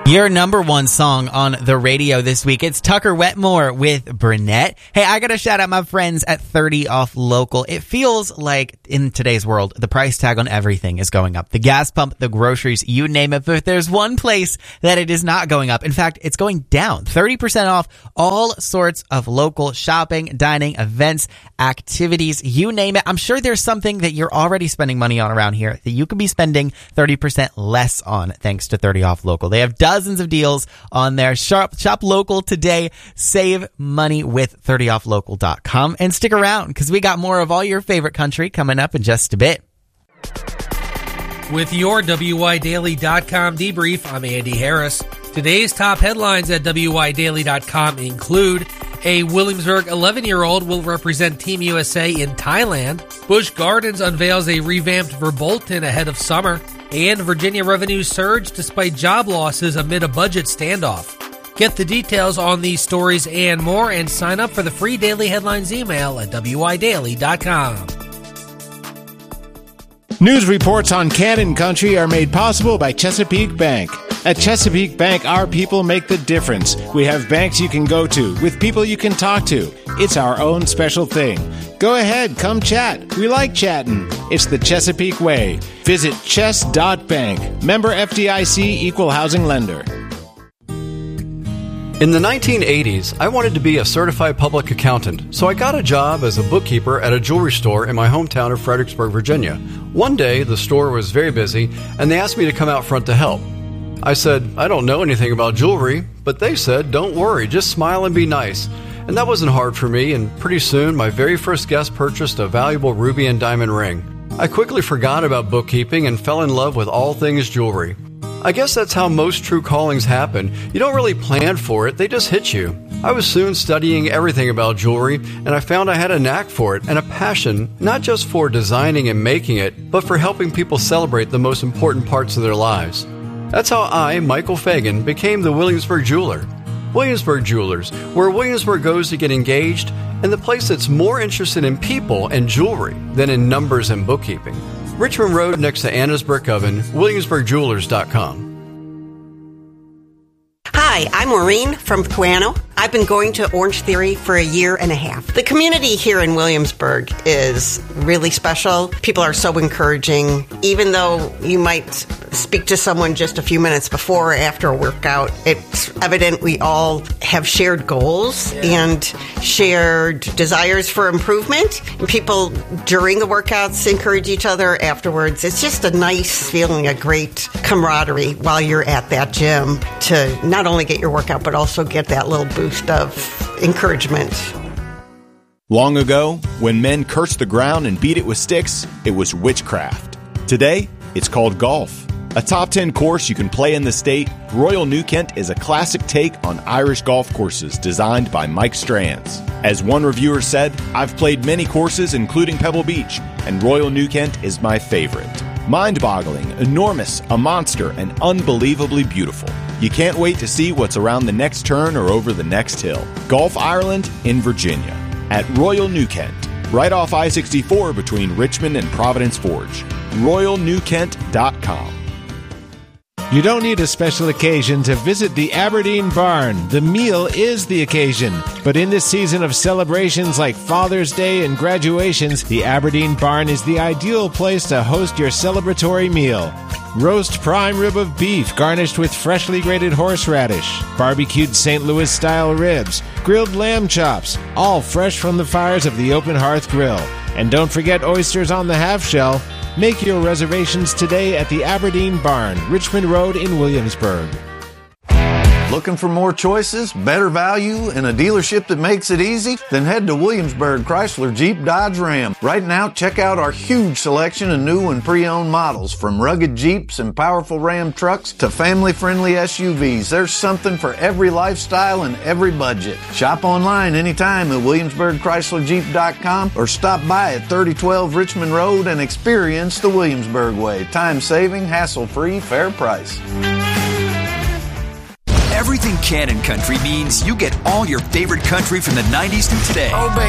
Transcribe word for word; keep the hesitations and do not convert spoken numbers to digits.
Your number one song on the radio this week, it's Tucker Wetmore with Brunette. Hey, I gotta shout out my friends at thirty off Local. It feels like in today's world, the price tag on everything is going up. The gas pump, the groceries, you name it. But there's one place that it is not going up. In fact, it's going down. thirty percent off all sorts of local shopping, dining, events, activities, you name it. I'm sure there's something that you're already spending money on around here that you could be spending thirty percent less on thanks to thirty off Local. They have dozens of deals on there. Shop, shop local today. Save money with thirty off local dot com. And stick around because we got more of all your favorite country coming up in just a bit. With your W I Daily dot com debrief, I'm Andy Harris. Today's top headlines at W I Daily dot com include a Williamsburg eleven-year-old will represent Team U S A in Thailand. Busch Gardens unveils a revamped Verbolten ahead of summer. And Virginia revenues surge despite job losses amid a budget standoff. Get the details on these stories and more and sign up for the free Daily Headlines email at W I Daily dot com. News reports on Cannon Country are made possible by Chesapeake Bank. At Chesapeake Bank, our people make the difference. We have banks you can go to, with people you can talk to. It's our own special thing. Go ahead, come chat. We like chatting. It's the Chesapeake way. Visit chess dot bank. Member F D I C, Equal Housing Lender. In the nineteen eighties, I wanted to be a certified public accountant, so I got a job as a bookkeeper at a jewelry store in my hometown of Fredericksburg, Virginia. One day, the store was very busy, and they asked me to come out front to help. I said, I don't know anything about jewelry, but they said, don't worry, just smile and be nice. And that wasn't hard for me, and pretty soon, my very first guest purchased a valuable ruby and diamond ring. I quickly forgot about bookkeeping and fell in love with all things jewelry. I guess that's how most true callings happen. You don't really plan for it, they just hit you. I was soon studying everything about jewelry, and I found I had a knack for it and a passion, not just for designing and making it, but for helping people celebrate the most important parts of their lives. That's how I, Michael Fagan, became the Williamsburg Jeweler. Williamsburg Jewelers, where Williamsburg goes to get engaged, and the place that's more interested in people and jewelry than in numbers and bookkeeping. Richmond Road next to Anna's Brick Oven, Williamsburg Jewelers dot com. Hi, I'm Maureen from Puano. I've been going to Orange Theory for a year and a half. The community here in Williamsburg is really special. People are so encouraging. Even though you might speak to someone just a few minutes before or after a workout, it's evident we all have shared goals yeah. and shared desires for improvement. And people during the workouts encourage each other afterwards. It's just a nice feeling, a great camaraderie while you're at that gym to not only get your workout, but also get that little boost of encouragement. Long ago, when men cursed the ground and beat it with sticks, it was witchcraft. Today, it's called golf. A top ten course you can play in the state, Royal New Kent is a classic take on Irish golf courses designed by Mike Strands. As one reviewer said, I've played many courses including Pebble Beach, and Royal New Kent is my favorite. Mind-boggling, enormous, a monster, and unbelievably beautiful. You can't wait to see what's around the next turn or over the next hill. Golf Ireland in Virginia at Royal New Kent, right off I sixty-four between Richmond and Providence Forge. royal new kent dot com. You don't need a special occasion to visit the Aberdeen Barn. The meal is the occasion. But in this season of celebrations like Father's Day and graduations, the Aberdeen Barn is the ideal place to host your celebratory meal. Roast prime rib of beef garnished with freshly grated horseradish, barbecued Saint Louis-style ribs, grilled lamb chops, all fresh from the fires of the Open Hearth Grill. And don't forget oysters on the half shell. Make your reservations today at the Aberdeen Barn, Richmond Road in Williamsburg. Looking for more choices, better value, and a dealership that makes it easy? Then head to Williamsburg Chrysler Jeep Dodge Ram. Right now, check out our huge selection of new and pre-owned models, from rugged Jeeps and powerful Ram trucks to family-friendly S U Vs. There's something for every lifestyle and every budget. Shop online anytime at Williamsburg Chrysler Jeep dot com or stop by at thirty twelve Richmond Road and experience the Williamsburg way. Time-saving, hassle-free, fair price. Everything Cannon Country means you get all your favorite country from the nineties to today. Oh, baby.